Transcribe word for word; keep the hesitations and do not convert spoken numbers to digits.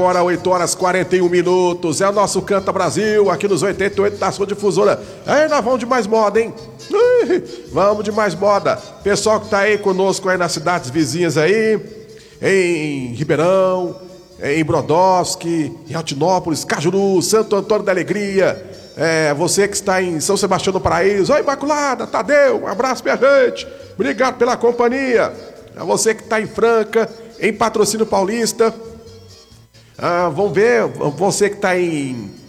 Agora oito horas e quarenta e um minutos, é o nosso Canta Brasil, aqui nos oitenta e oito da sua difusora. Aí nós vamos de mais moda, hein? Ui, vamos de mais moda. Pessoal que tá aí conosco aí nas cidades vizinhas aí, em Ribeirão, em Brodowski, em Altinópolis, Cajuru, Santo Antônio da Alegria, é, você que está em São Sebastião do Paraíso, oi Imaculada, Tadeu, um abraço minha gente, obrigado pela companhia. A você que está em Franca, em Patrocínio Paulista, ah, vamos ver, você que está em